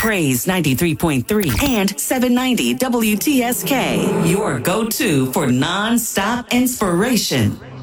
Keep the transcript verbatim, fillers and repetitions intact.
Praise ninety-three point three and seven ninety W T S K, your go-to for non-stop inspiration.